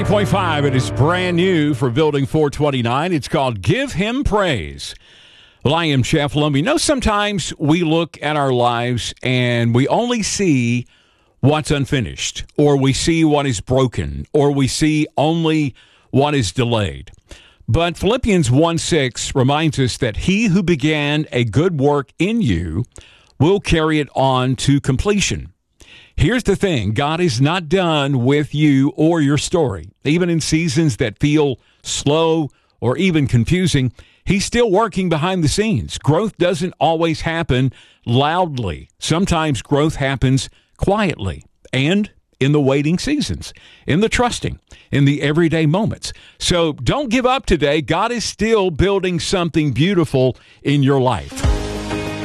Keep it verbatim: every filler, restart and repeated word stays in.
point five, it is brand new for Building four twenty-nine. It's called Give Him Praise. Well, I am Jeff Lumby. You know, sometimes we look at our lives and we only see what's unfinished, or we see what is broken, or we see only what is delayed. But Philippians one six reminds us that he who began a good work in you will carry it on to completion. Here's the thing. God is not done with you or your story. Even in seasons that feel slow or even confusing, he's still working behind the scenes. Growth doesn't always happen loudly. Sometimes growth happens quietly and in the waiting seasons, in the trusting, in the everyday moments. So don't give up today. God is still building something beautiful in your life.